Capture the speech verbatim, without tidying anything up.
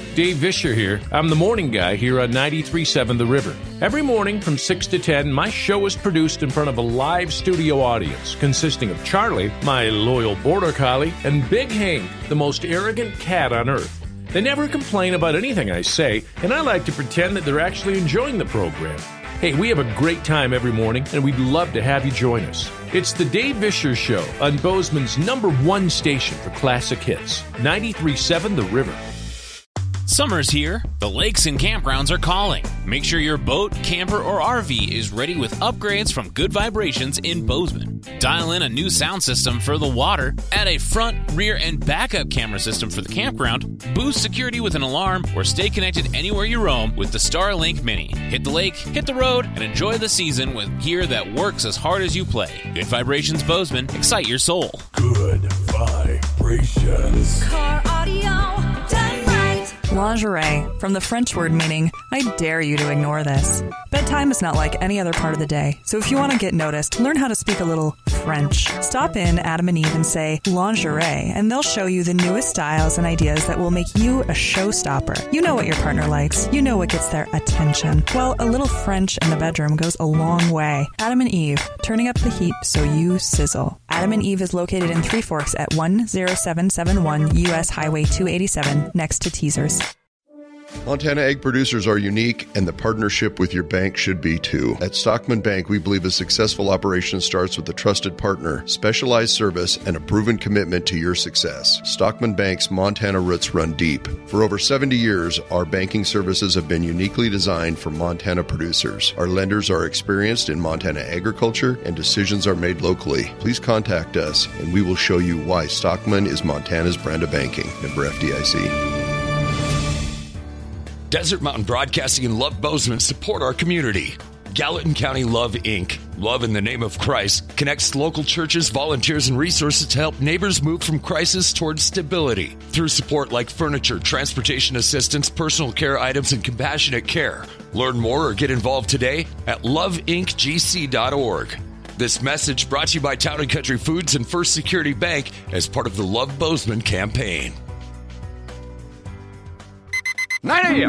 Dave Vischer here. I'm the morning guy here on ninety-three point seven The River. Every morning from six to ten, my show is produced in front of a live studio audience consisting of Charlie, my loyal border collie, and Big Hank, the most arrogant cat on earth. They never complain about anything I say, and I like to pretend that they're actually enjoying the program. Hey, we have a great time every morning, and we'd love to have you join us. It's the Dave Vischer Show on Bozeman's number one station for classic hits, ninety-three point seven The River. Summer's here. The lakes and campgrounds are calling. Make sure your boat, camper, or R V is ready with upgrades from Good Vibrations in Bozeman. Dial in a new sound system for the water, add a front, rear, and backup camera system for the campground, boost security with an alarm, or stay connected anywhere you roam with the Starlink Mini. Hit the lake, hit the road, and enjoy the season with gear that works as hard as you play. Good Vibrations Bozeman. Excite your soul. Good Vibrations. Car audio done right. Lingerie, from the French word meaning, I dare you to ignore this. Bedtime is not like any other part of the day, so if you want to get noticed, learn how to speak a little French. Stop in Adam and Eve and say lingerie, and they'll show you the newest styles and ideas that will make you a showstopper. You know what your partner likes. You know what gets their attention. Well, a little French in the bedroom goes a long way. Adam and Eve, turning up the heat so you sizzle. Adam and Eve is located in Three Forks at one oh seven seven one U S Highway two eighty-seven, next to Teasers. Montana egg producers are unique, and the partnership with your bank should be too. At Stockman Bank, we believe a successful operation starts with a trusted partner, specialized service, and a proven commitment to your success. Stockman Bank's Montana roots run deep. For over seventy years, our banking services have been uniquely designed for Montana producers. Our lenders are experienced in Montana agriculture, and decisions are made locally. Please contact us, and we will show you why Stockman is Montana's brand of banking. Member F D I C. Desert Mountain Broadcasting and Love Bozeman support our community. Gallatin County Love, Incorporated. Love in the Name of Christ connects local churches, volunteers, and resources to help neighbors move from crisis towards stability. Through support like furniture, transportation assistance, personal care items, and compassionate care. Learn more or get involved today at love inc g c dot org. This message brought to you by Town and Country Foods and First Security Bank as part of the Love Bozeman campaign. nine a.m.